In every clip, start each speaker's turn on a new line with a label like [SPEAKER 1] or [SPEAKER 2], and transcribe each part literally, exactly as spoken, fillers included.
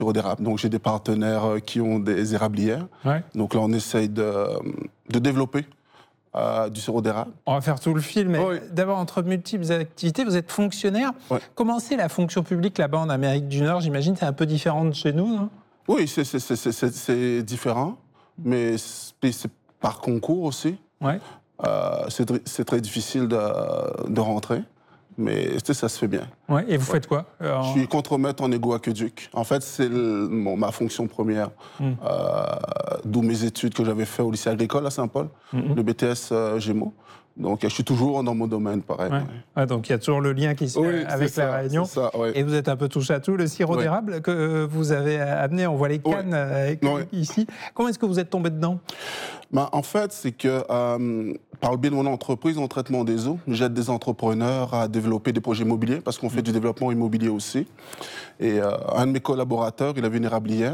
[SPEAKER 1] sirop d'érable. Donc j'ai des partenaires qui ont des érablières. Ouais. Donc là, on essaye de, de développer euh, du sirop d'érable.
[SPEAKER 2] On va faire tout le film. Mais oui. D'abord, entre multiples activités, vous êtes fonctionnaire. Ouais. Comment c'est la fonction publique là-bas en Amérique du Nord? J'imagine que c'est un peu différent de chez nous, non?
[SPEAKER 1] Oui, c'est, c'est, c'est, c'est, c'est différent, mais c'est, c'est par concours aussi. Ouais. Euh, c'est, c'est très difficile de, de rentrer. Mais ça se fait bien.
[SPEAKER 2] Ouais, et vous ouais. faites quoi?
[SPEAKER 1] Alors... Je suis contremaître en égo-aqueduc. En fait, c'est le, bon, ma fonction première. Mm. Euh, d'où mes études que j'avais fait au lycée agricole à Saint-Paul, mm-hmm. le B T S euh, Gémeaux. Donc, je suis toujours dans mon domaine, pareil.
[SPEAKER 2] Ouais. Ouais. Ouais, donc, il y a toujours le lien qui se fait oui, avec
[SPEAKER 1] ça,
[SPEAKER 2] la Réunion.
[SPEAKER 1] Ça, ouais.
[SPEAKER 2] Et vous êtes un peu touche à tout. Le sirop ouais. d'érable que vous avez amené, on voit les cannes ouais. avec, ouais. ici. Comment est-ce que vous êtes tombé dedans?
[SPEAKER 1] Ben, en fait, c'est que euh, par le biais de mon entreprise en traitement des eaux, j'aide des entrepreneurs à développer des projets immobiliers parce qu'on fait mmh. du développement immobilier aussi. Et euh, un de mes collaborateurs, il avait une érablière.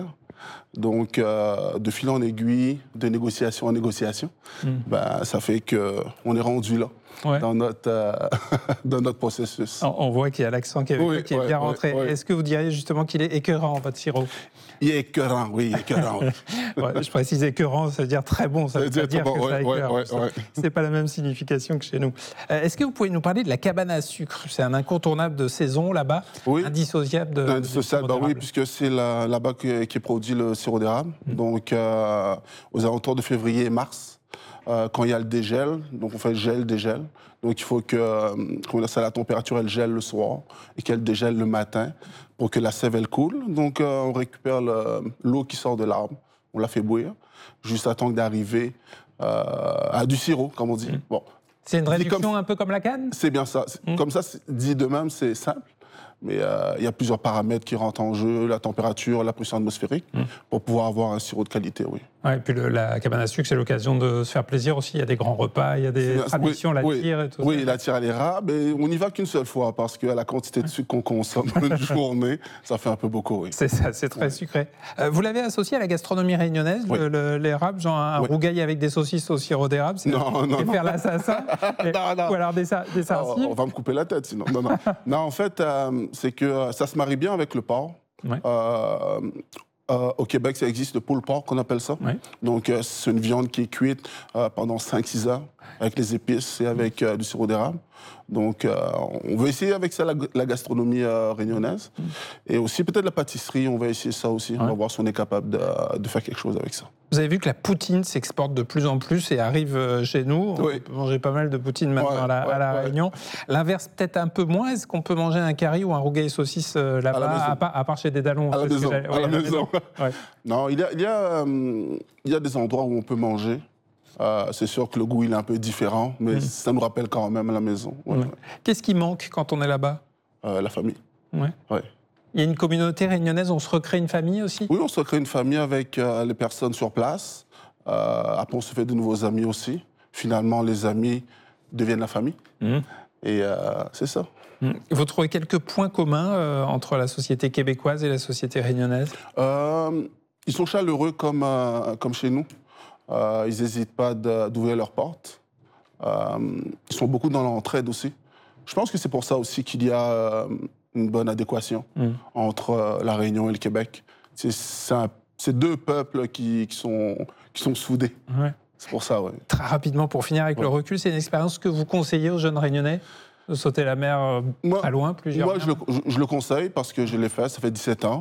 [SPEAKER 1] Donc, euh, de fil en aiguille, de négociation en négociation, mmh. ben, ça fait qu'on est rendu là. Ouais. Dans, notre, euh, dans notre processus.
[SPEAKER 2] On, on voit qu'il y a l'accent qui est, oui, qui est ouais, bien rentré. Ouais, ouais. Est-ce que vous diriez justement qu'il est écœurant, votre sirop?
[SPEAKER 1] Il est écœurant, oui, écœurant.
[SPEAKER 2] ouais, je précise écœurant, ça veut dire très bon, ça veut dire, dire que bon, ça écœure. Ouais, ouais, ouais. C'est pas la même signification que chez nous. Euh, est-ce que vous pouvez nous parler de la cabane à sucre? C'est un incontournable de saison là-bas, oui. indissociable de
[SPEAKER 1] Indissociable, bah oui, puisque c'est là, là-bas que, qui est produit le sirop d'érable. Mmh. Donc, euh, aux alentours de février et mars. Euh, quand il y a le dégel, donc on fait gel, dégel. Donc il faut que euh, ça, la température elle gèle le soir et qu'elle dégèle le matin pour que la sève elle coule. Donc euh, on récupère le, l'eau qui sort de l'arbre, on la fait bouillir juste à temps d'arriver euh, à du sirop, comme on dit. Mmh. Bon.
[SPEAKER 2] C'est une réduction comme, un peu comme la canne?
[SPEAKER 1] C'est bien ça. Mmh. Comme ça, dit de même, c'est simple. Mais euh, il y a plusieurs paramètres qui rentrent en jeu, la température, la pression atmosphérique, mmh. pour pouvoir avoir un sirop de qualité, oui.
[SPEAKER 2] Ouais, et puis le, la cabane à sucre, c'est l'occasion de se faire plaisir aussi. Il y a des grands repas, il y a des c'est, traditions, oui, la tire
[SPEAKER 1] oui,
[SPEAKER 2] et tout
[SPEAKER 1] oui,
[SPEAKER 2] ça.
[SPEAKER 1] Oui, la tire à l'érable, et on n'y va qu'une seule fois, parce qu'à la quantité de sucre qu'on consomme une journée, ça fait un peu beaucoup, oui.
[SPEAKER 2] C'est ça, c'est très oui. sucré. Euh, vous l'avez associé à la gastronomie réunionnaise, oui. le, le, l'érable, genre un oui. rougail avec des saucisses au sirop d'érable, c'est
[SPEAKER 1] non, non,
[SPEAKER 2] et
[SPEAKER 1] non.
[SPEAKER 2] faire l'assassin et, non, non. Ou alors des, des sarcines.
[SPEAKER 1] On va me couper la tête, sinon. Non, non. non en fait, euh, c'est que ça se marie bien avec le porc. Ouais. Euh, euh, au Québec, ça existe le pulled pork, qu'on appelle ça. Ouais. Donc, euh, c'est une viande qui est cuite euh, pendant cinq six heures avec les épices et avec euh, du sirop d'érable. Donc, euh, on va essayer avec ça la, la gastronomie euh, réunionnaise. Mmh. Et aussi, peut-être la pâtisserie, on va essayer ça aussi. Ouais. On va voir si on est capable de, de faire quelque chose avec ça.
[SPEAKER 2] Vous avez vu que la poutine s'exporte de plus en plus et arrive chez nous. On oui. peut manger pas mal de poutine maintenant ouais, à la, ouais, à la ouais. Réunion. L'inverse, peut-être un peu moins. Est-ce qu'on peut manger un curry ou un rougail saucisse là-bas, à, à, part, à part chez des Dallons?
[SPEAKER 1] À la maison.
[SPEAKER 2] À
[SPEAKER 1] la
[SPEAKER 2] ouais,
[SPEAKER 1] maison. maison. Ouais. Non, il y a, il y, a, euh, il y a des endroits où on peut manger. Euh, c'est sûr que le goût il est un peu différent, mais mmh. ça nous rappelle quand même la maison. Ouais,
[SPEAKER 2] ouais.
[SPEAKER 1] Ouais.
[SPEAKER 2] Qu'est-ce qui manque quand on est là-bas?
[SPEAKER 1] euh, La famille.
[SPEAKER 2] Ouais.
[SPEAKER 1] Ouais.
[SPEAKER 2] Il y a une communauté réunionnaise, on se recrée une famille aussi?
[SPEAKER 1] Oui, on se recrée une famille avec euh, les personnes sur place. Euh, après, on se fait de nouveaux amis aussi. Finalement, les amis deviennent la famille. Mmh. Et euh, c'est ça.
[SPEAKER 2] Mmh. Vous trouvez quelques points communs euh, entre la société québécoise et la société réunionnaise?
[SPEAKER 1] euh, Ils sont chaleureux comme, euh, comme chez nous. Euh, ils n'hésitent pas de, d'ouvrir leurs portes. Euh, ils sont beaucoup dans l'entraide aussi. Je pense que c'est pour ça aussi qu'il y a euh, une bonne adéquation mmh. entre euh, la Réunion et le Québec. C'est, c'est, un, c'est deux peuples qui, qui, sont, qui sont soudés. Ouais. C'est pour ça, oui.
[SPEAKER 2] Très rapidement, pour finir avec ouais. le recul, c'est une expérience que vous conseillez aux jeunes Réunionnais de sauter la mer euh, moi, à loin, plusieurs
[SPEAKER 1] Moi, je le, je, je le conseille parce que je l'ai fait, ça fait dix-sept ans.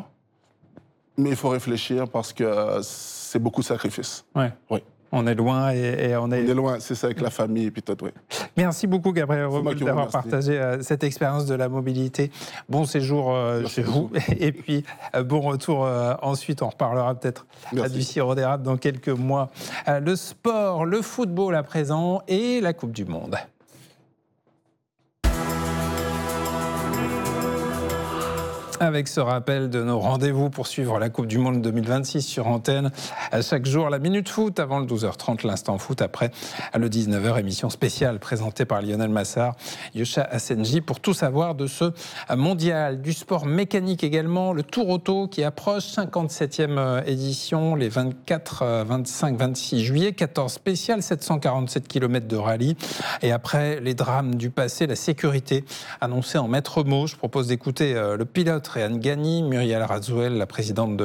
[SPEAKER 1] Mais il faut réfléchir parce que c'est beaucoup de sacrifices.
[SPEAKER 2] Ouais. Oui. On est loin et, et on est...
[SPEAKER 1] On est loin, c'est ça, avec la famille et puis peut-être, oui.
[SPEAKER 2] Merci beaucoup, Gabriel Reboul, d'avoir partagé euh, cette expérience de la mobilité. Bon séjour euh, chez vous. Et puis, euh, bon retour euh, ensuite. On reparlera peut-être euh, du sirop d'érable dans quelques mois. Euh, le sport, le football à présent et la Coupe du Monde. Avec ce rappel de nos rendez-vous pour suivre la Coupe du Monde deux mille vingt-six sur antenne. À chaque jour, la Minute Foot avant le douze heures trente, l'Instant Foot après le dix-neuf heures, émission spéciale présentée par Lionel Massard, Yosha Assenji pour tout savoir de ce mondial. Du sport mécanique également, le Tour Auto qui approche, cinquante-septième édition, les vingt-quatre, vingt-cinq, vingt-six juillet, quatorze spéciales, sept cent quarante-sept kilomètres de rallye. Et après les drames du passé, la sécurité annoncée en maître mot. Je propose d'écouter le pilote Rehan Ghani, Muriel Razouel, la présidente de